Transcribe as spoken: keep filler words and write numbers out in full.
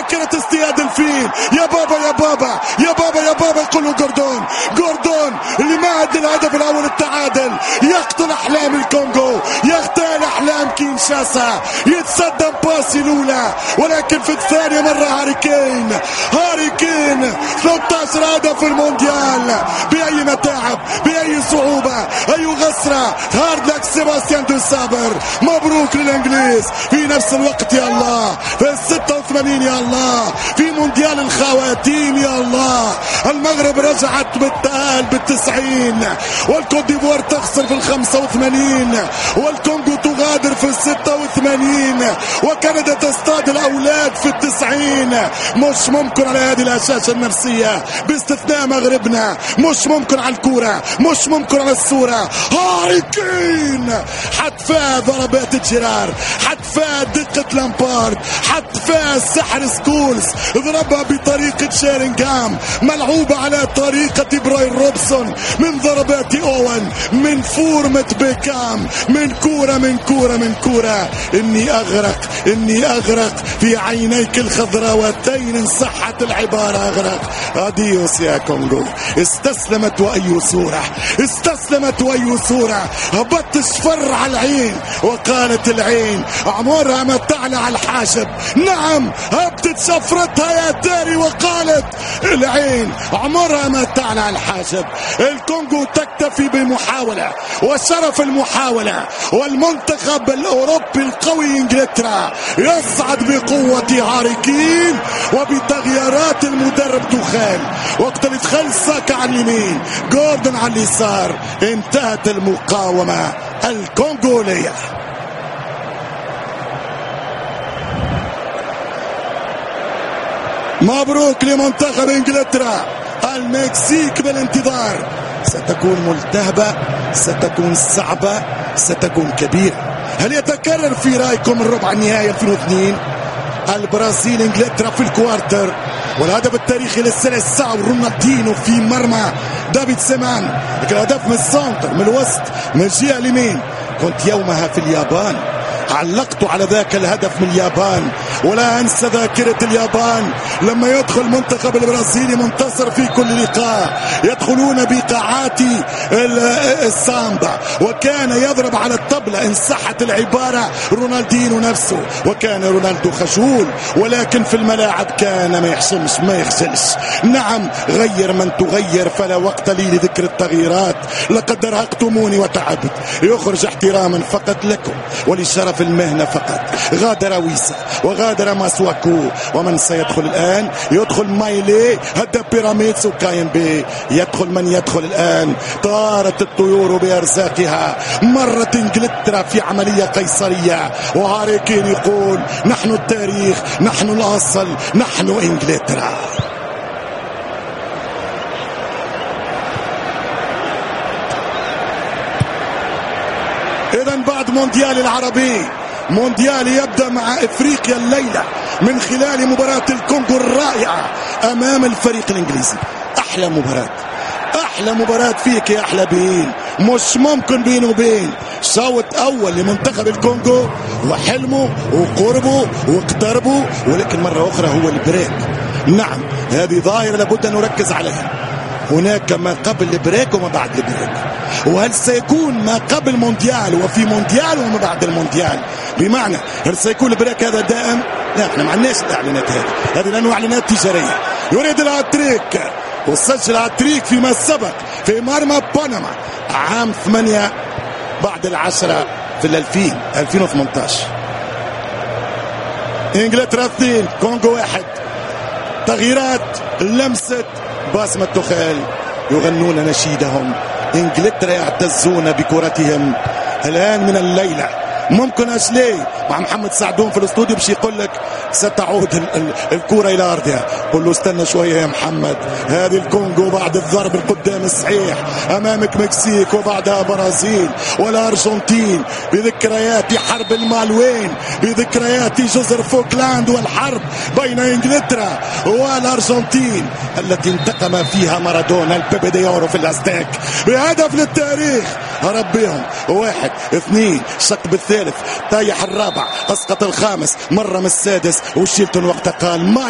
ذاكرة اصطياد الفيل. يا بابا يا بابا يا بابا يا بابا يقول له جوردون جوردون اللي ما عاد الهدف الاول التعادل. يقتل احلام الكونغو، يقتل احلام كينشاسا، يتصدم باسي الاولى ولكن في الثانية مرة هاري كين. هاري كين ثلاثة عشر هدف في المونديال بأي متاعب بأي صعوبة أي غسرة. هارد لك سيباستيان دو سابر، مبروك للإنجليز. في نفس الوقت يا الله في الستة وثمانين يا الله في مونديال الخواتيم يا الله المغرب رجعت بالتأهل بالتسعين، والكوت ديفوار تخسر في الخمسة وثمانين، والكونغو تغادر في الستة وثمانين، وكندا تصطاد الأولاد في التسعين. مش ممكن على هذه الهشاشة النفسية باستثناء مغربنا، مش ممكن على الكورة، مش ممكن على الصورة. هاري كين حتفاه ضربات جيرار، حتفاه دقة لامبارد، حتفاه سحر سكولز، ضربها بطريقة شيرينغهام، ملعوبة على طريقة براين روبسون، من ضربات اوين، من فورمة بيكام، من كورة من كورة من كورة. اني اغرق اني اغرق في عينيك الخضراوتين ان صحت العبارة اغرق. اديوس يا كونغو. استسلمت واي صورة، استسلمت واي صورة. هبطت صفر على العين وقالت العين عمرها ما تعلى على الحاجب. نعم هبطت شفرتها يا تاري وقالت العين عمرها ما تعلى على الحاجب. الكونغو تكتفي بمحاولة وشرف المحاولة، والمنتخب الاوروبي القوي انجلترا يصعد بقوة هاري كين وبتغييرات المدرب توخيل. وقت اللي دخل ساكا على اليمين، جوردن على اليسار، انتهت المقاومة الكونغولية. مبروك لمنتخب انجلترا. المكسيك بالانتظار، ستكون ملتهبة، ستكون صعبة، ستكون كبيرة. هل يتكرر في رأيكم الربع النهائي ألفين واثنين؟ البرازيل انجلترا في الكوارتر، والهدف التاريخي للسنة الساعة رونالدينو في مرمى دافيد سيمان. لكن الهدف من السنتر من الوسط من الجهة اليمين. كنت يومها في اليابان، علقت على ذاك الهدف من اليابان، ولا أنسى ذاكرة اليابان لما يدخل المنتخب البرازيلي منتصر في كل لقاء. يدخلون بقاعات السامبا وكان يضرب على الطبلة إن صحت العبارة رونالدينو نفسه، وكان رونالدو خجول ولكن في الملاعب كان ما يحشمش ما يخجلش. نعم غير من تغير، فلا وقت لي لذكر التغييرات. لقد ارهقتموني وتعبت. يخرج احتراما فقط لكم ولشرف المهنة فقط. غادر ويسا وغادر ماسواكو، ومن سيدخل الآن؟ يدخل مايلي هدف بيراميدز وكاين بي. يدخل من يدخل الآن؟ طارت الطيور بأرزاقها. مرت انجلترا في عملية قيصرية، وهاري كين يقول نحن التاريخ، نحن الأصل، نحن انجلترا. إذا بعد مونديال العربي، مونديال يبدأ مع إفريقيا الليلة من خلال مباراة الكونغو الرائعة أمام الفريق الإنجليزي. أحلى مباراة، أحلى مباراة فيك يا أحلى بين. مش ممكن بين وبين. شوط أول لمنتخب الكونغو وحلمه وقربه واقتربه، ولكن مرة أخرى هو البريك. نعم هذه ظاهرة لابد أن نركز عليها. هناك ما قبل البريك وما بعد البريك، وهل سيكون ما قبل مونديال وفي مونديال وما بعد المونديال؟ بمعنى هل سيكون البريك هذا دائم؟ لا، احنا ما عندناش الاعلانات هذه هذه لانه اعلانات تجاريه. يريد الهاتريك وسجل هاتريك فيما سبق في مرمى بنما عام ثمانية بعد العشرة في الألفين ألفين وثمانية عشر. انجلترا اثنين كونغو واحد. تغييرات لمست باسم التخيل، يغنون نشيدهم. انجلترا يعتزون بكرتهم. الان من الليله ممكن اشلي مع محمد سعدون في الاستوديو باش يقول لك ستعود الكره الى ارضها. قل له استنى شويه يا محمد، هذه الكونغو بعد الضرب القدام الصحيح امامك مكسيك وبعدها برازيل والارجنتين، بذكريات حرب المالوين، بذكريات جزر فوكلاند والحرب بين انجلترا والارجنتين التي انتقم فيها مارادونا البيبي دي اورو في الاستاك بهدف للتاريخ. ربيهم واحد اثنين، شق بالثالث، طايح الرابع، اسقط الخامس، مرة من السادس، وشيلتون وقتها قال ما